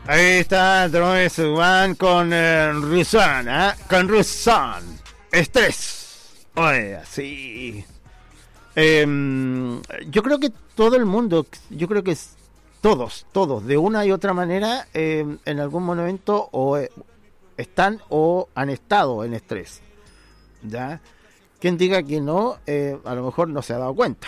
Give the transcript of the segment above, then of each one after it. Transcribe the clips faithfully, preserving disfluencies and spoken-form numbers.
Ahí está Troye Sivan con eh, Rusan, ¿eh? Con Rusan. Estrés. Oye, sí. Eh, yo creo que todo el mundo, yo creo que todos, todos, de una y otra manera, eh, en algún momento o eh, están o han estado en estrés. ¿Ya? Quien diga que no, eh, a lo mejor no se ha dado cuenta.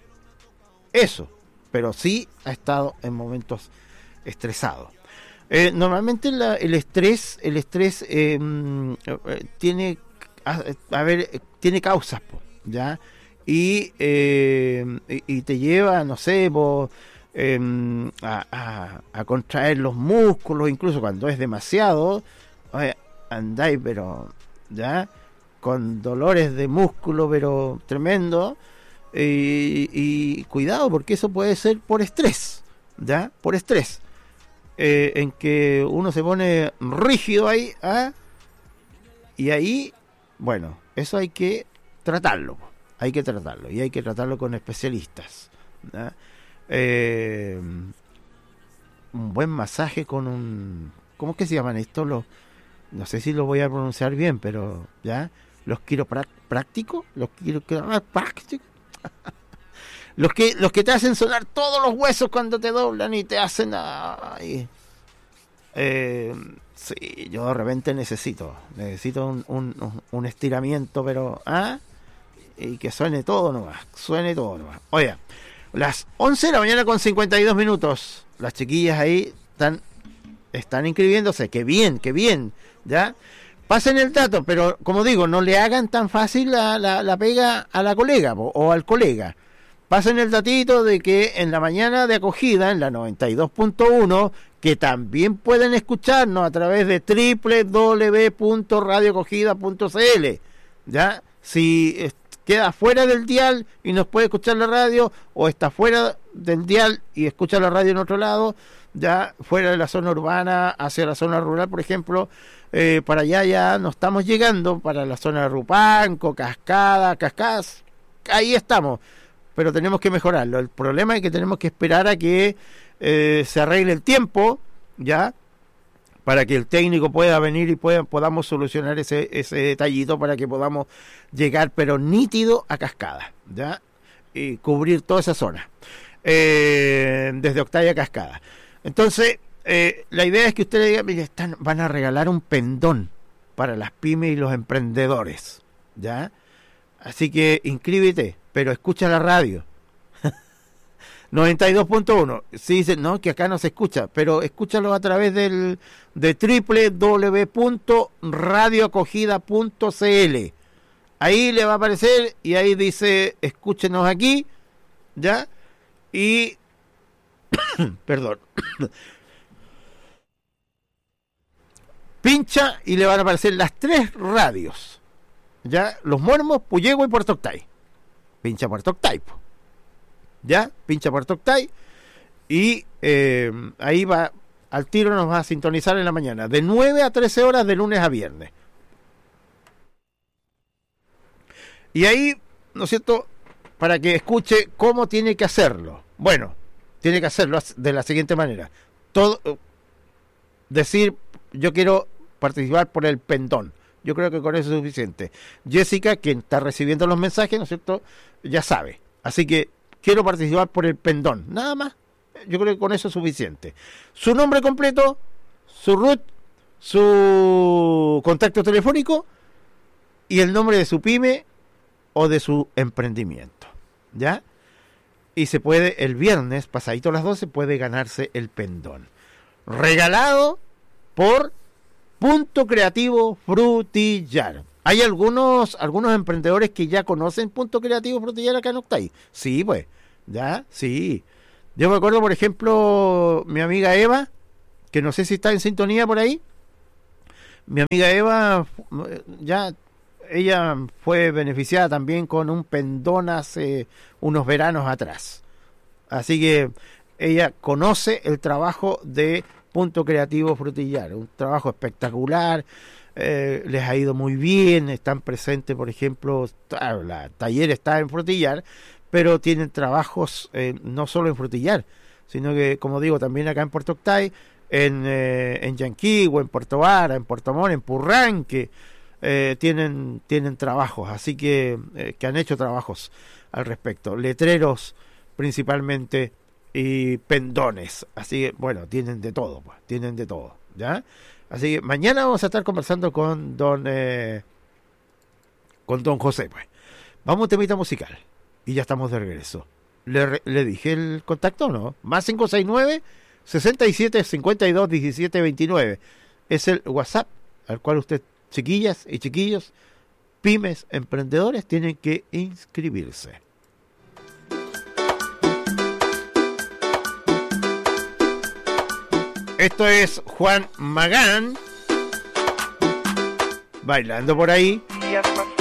Eso, pero sí ha estado en momentos estresados. Eh, normalmente la, el estrés, el estrés eh, eh, tiene, a, a ver, tiene causas, po, ¿ya? Y, eh, y, y te lleva, no sé, po, eh, a, a, a contraer los músculos, incluso cuando es demasiado, oye, andáis, pero, ¿ya? Con dolores de músculo, pero tremendo, y, y cuidado, porque eso puede ser por estrés, ¿ya? Por estrés. Eh, en que uno se pone rígido ahí, ¿eh? Y ahí, bueno, eso hay que tratarlo, hay que tratarlo, y hay que tratarlo con especialistas, ¿eh? Eh, un buen masaje con un, ¿cómo es que se llaman estos? Los, no sé si lo voy a pronunciar bien, pero, ¿ya? Los quiroprácticos, los quiroprácticos, Los que, los que te hacen sonar todos los huesos cuando te doblan y te hacen... Ay, eh, sí, yo de repente necesito, necesito un, un, un estiramiento, pero... ¿ah? Y que suene todo nomás, suene todo nomás. Oye, las once de la mañana con cincuenta y dos minutos, las chiquillas ahí están, están inscribiéndose, qué bien, qué bien, ¿ya? Pasen el dato, pero como digo, no le hagan tan fácil la, la, la pega a la colega po, o al colega. Pasen el datito de que en la mañana de acogida, en la noventa y dos punto uno, que también pueden escucharnos a través de doble u doble u doble u punto radio acogida punto c l, ¿ya? Si eh, queda fuera del dial y nos puede escuchar la radio, o está fuera del dial y escucha la radio en otro lado, ya fuera de la zona urbana, hacia la zona rural, por ejemplo, eh, para allá ya no estamos llegando, para la zona de Rupanco, Cascada, Cascadas, ahí estamos. Pero tenemos que mejorarlo. El problema es que tenemos que esperar a que eh, se arregle el tiempo, ¿ya? Para que el técnico pueda venir y pueda, podamos solucionar ese, ese detallito para que podamos llegar, pero nítido, a Cascada, ¿ya? Y cubrir toda esa zona. Eh, desde Octavia a Cascada. Entonces, eh, la idea es que ustedes digan, mire, están, van a regalar un pendón para las pymes y los emprendedores, ¿ya? Así que inscríbete, pero escucha la radio. noventa y dos punto uno. Sí, dicen, no, que acá no se escucha, pero escúchalo a través del de doble u doble u doble u punto radio acogida punto c l. Ahí le va a aparecer y ahí dice, escúchenos aquí, ¿ya? Y, perdón, pincha y le van a aparecer las tres radios. ¿Ya? Los Muermos, Puyehue y Puerto Octay. Pincha Puerto Octay. ¿Ya? Pincha Puerto Octay. Y eh, ahí va, al tiro nos va a sintonizar en la mañana. De nueve a trece horas de lunes a viernes. Y ahí, ¿no es cierto? Para que escuche cómo tiene que hacerlo. Bueno, tiene que hacerlo de la siguiente manera. Todo, decir, yo quiero participar por el pendón. Yo creo que con eso es suficiente. Jessica, quien está recibiendo los mensajes, ¿no es cierto?, ya sabe. Así que quiero participar por el pendón. Nada más. Yo creo que con eso es suficiente. Su nombre completo, su root, su contacto telefónico y el nombre de su pyme o de su emprendimiento. ¿Ya? Y se puede, el viernes, pasadito a las doce, puede ganarse el pendón. Regalado por Punto Creativo Frutillar. Hay algunos algunos emprendedores que ya conocen Punto Creativo Frutillar acá en Octay. Sí, pues, ya, sí. Yo me acuerdo, por ejemplo, mi amiga Eva, que no sé si está en sintonía por ahí. Mi amiga Eva, ya, ella fue beneficiada también con un pendón hace unos veranos atrás. Así que ella conoce el trabajo de Punto Creativo Frutillar, un trabajo espectacular, eh, les ha ido muy bien, están presentes, por ejemplo, la taller está en Frutillar, pero tienen trabajos eh, no solo en Frutillar, sino que, como digo, también acá en Puerto Octay, en, eh, en Yanquihue, en Puerto Vara, en Puerto Montt, en Purranque, eh, tienen, tienen trabajos, así que, eh, que han hecho trabajos al respecto, letreros principalmente y pendones, así que bueno, tienen de todo, pues, tienen de todo, ¿ya? Así que mañana vamos a estar conversando con don eh, con don José, pues. Vamos a un temita musical y ya estamos de regreso. Le, le dije el contacto, ¿no? Más cinco seis nueve, sesenta y siete, cincuenta y dos, diecisiete, veintinueve. Es el WhatsApp al cual usted, chiquillas y chiquillos, pymes, emprendedores, tienen que inscribirse. Esto es Juan Magán bailando por ahí.